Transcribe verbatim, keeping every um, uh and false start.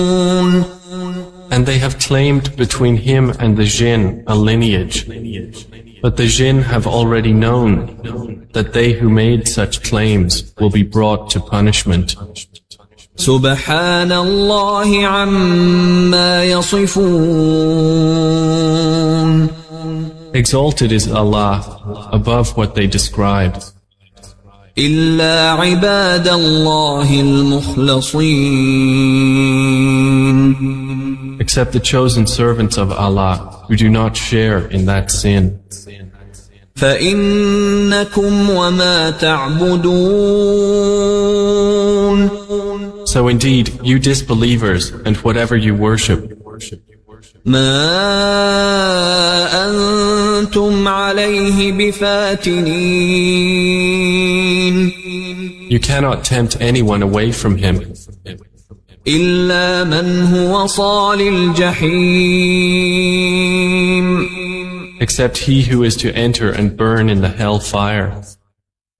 And they have claimed between him and the jinn a lineage. But the jinn have already known that they who made such claims will be brought to punishment. سبحان الله عما يصفون. Exalted is Allah above what they describe. إلا عباد الله المخلصين. Except the chosen servants of Allah who do not share in that sin. فإنكم وما تعبدون. So indeed, you disbelievers and whatever you worship, ما أنتم عليه بفاتنين. You cannot tempt anyone away from him. إلا من هو صال الجحيم. Except he who is to enter and burn in the hell fire.